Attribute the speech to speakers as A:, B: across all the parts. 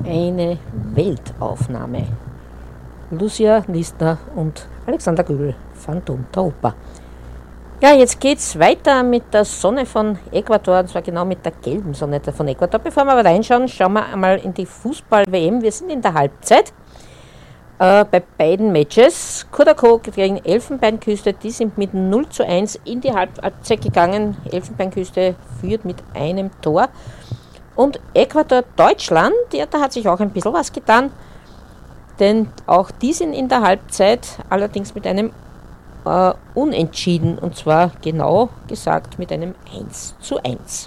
A: eine Weltaufnahme. Lucia Listner und Alexander Göbel, Phantom der Oper. Ja, jetzt geht's weiter mit der Sonne von Ecuador, und zwar genau mit der gelben Sonne von Ecuador. Bevor wir aber reinschauen, schauen wir einmal in die Fußball-WM. Wir sind in der Halbzeit bei beiden Matches. Curacao gegen Elfenbeinküste, die sind mit 0:1 in die Halbzeit gegangen. Elfenbeinküste führt mit einem Tor. Und Ecuador-Deutschland, ja, da hat sich auch ein bisschen was getan, denn auch die sind in der Halbzeit, allerdings mit einem Unentschieden, und zwar genau gesagt mit einem 1:1.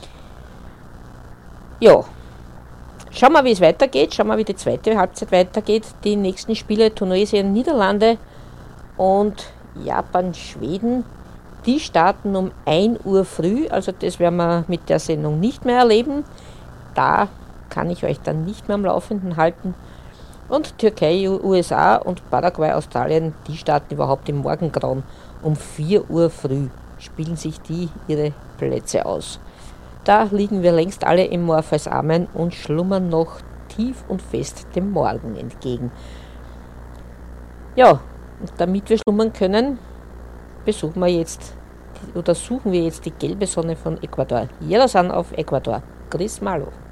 A: Ja, schauen wir, wie es weitergeht, schauen wir, wie die zweite Halbzeit weitergeht. Die nächsten Spiele Tunesien, Niederlande und Japan, Schweden, die starten um 1 Uhr früh, also das werden wir mit der Sendung nicht mehr erleben. Da kann ich euch dann nicht mehr am Laufenden halten. Und Türkei, USA und Paraguay, Australien, die starten überhaupt im Morgengrauen. Um 4 Uhr früh spielen sich die ihre Plätze aus. Da liegen wir längst alle im Morpheus Amen und schlummern noch tief und fest dem Morgen entgegen. Ja, und damit wir schlummern können, suchen wir jetzt die gelbe Sonne von Ecuador. Jeder san auf Ecuador. Chris Malo.